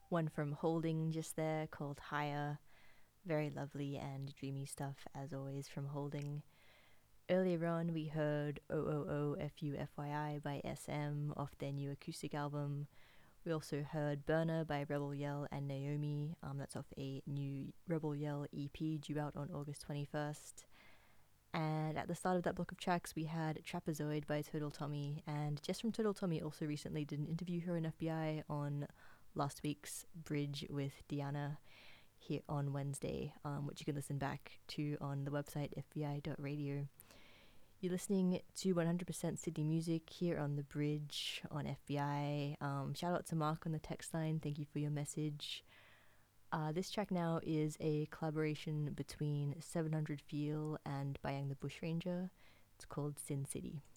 One from Holding just there called Higher. Very lovely and dreamy stuff as always from Holding. Earlier on, we heard OOOFUFYI by SM off their new acoustic album. We also heard Burner by Rebel Yell and Naomi. That's off a new Rebel Yell EP due out on August 21st. And at the start of that block of tracks, we had Trapezoid by Total Tommy. And Jess from Total Tommy also recently did an interview here in FBI on last week's Bridge with Diana here on Wednesday, which you can listen back to on the website fbi.radio. You're listening to 100% Sydney Music here on The Bridge on FBI. Shout out to Mark on the text line. Thank you for your message. This track now is a collaboration between 700 Feel and Bayang the Bushranger. It's called Sin City.